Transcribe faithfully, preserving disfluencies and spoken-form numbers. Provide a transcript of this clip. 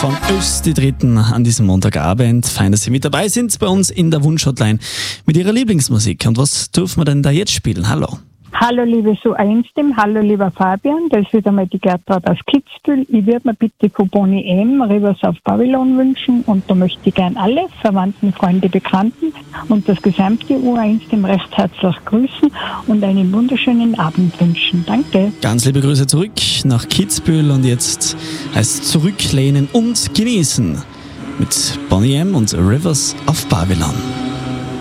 von Öst, die Dritten an diesem Montagabend. Fein, dass Sie mit dabei sind bei uns in der Wunschhotline mit Ihrer Lieblingsmusik. Und was dürfen wir denn da jetzt spielen? Hallo. Hallo liebe Sue Einstim, hallo lieber Fabian, das ist wieder mal die Gertrud aus Kitzbühel. Ich würde mir bitte von Bonnie M. Rivers of Babylon wünschen und da möchte ich gern alle Verwandten, Freunde, Bekannten und das gesamte U Einstim recht herzlich grüßen und einen wunderschönen Abend wünschen. Danke. Ganz liebe Grüße zurück nach Kitzbühel und jetzt heißt zurücklehnen und genießen mit Bonnie M. und Rivers of Babylon.